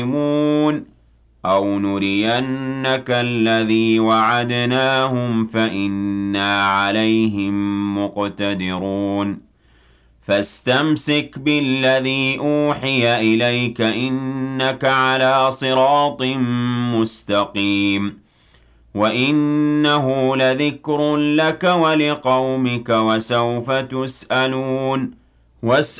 أَوْ نُرِيَنَّكَ الَّذِي وَعَدْنَاهُمْ فَإِنَّا عَلَيْهِم مُّقْتَدِرُونَ فَاسْتَمْسِكْ بِالَّذِي أُوحِيَ إِلَيْكَ إِنَّكَ عَلَىٰ صِرَاطٍ مُّسْتَقِيمٍ وَإِنَّهُ لَذِكْرٌ لَّكَ وَلِقَوْمِكَ وَسَوْفَ تُسْأَلُونَ